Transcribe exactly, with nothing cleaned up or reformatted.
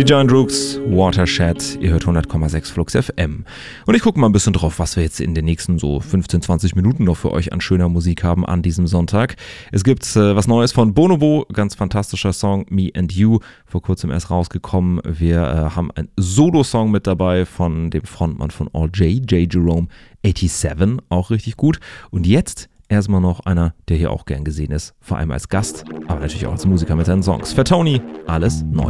Die Giant Rooks, Watershed, ihr hört hundert Komma sechs Flux F M. Und ich gucke mal ein bisschen drauf, was wir jetzt in den nächsten so fünfzehn, zwanzig Minuten noch für euch an schöner Musik haben an diesem Sonntag. Es gibt äh, was Neues von Bonobo, ganz fantastischer Song, Me and You, vor kurzem erst rausgekommen. Wir äh, haben einen Solo-Song mit dabei von dem Frontmann von All J, J. Jerome siebenundachtzig, auch richtig gut. Und jetzt erstmal noch einer, der hier auch gern gesehen ist, vor allem als Gast, aber natürlich auch als Musiker mit seinen Songs. Fatoni, alles neu.